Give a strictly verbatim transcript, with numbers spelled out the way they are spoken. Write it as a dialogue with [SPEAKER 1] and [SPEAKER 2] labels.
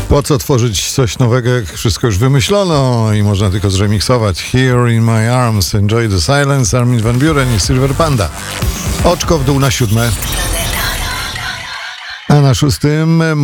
[SPEAKER 1] Po co tworzyć coś nowego, jak wszystko już wymyślono i można tylko zremiksować. Here in my arms, enjoy the silence, Armin van Buuren i Silver Panda. Oczko w dół na siódme. A na szóstym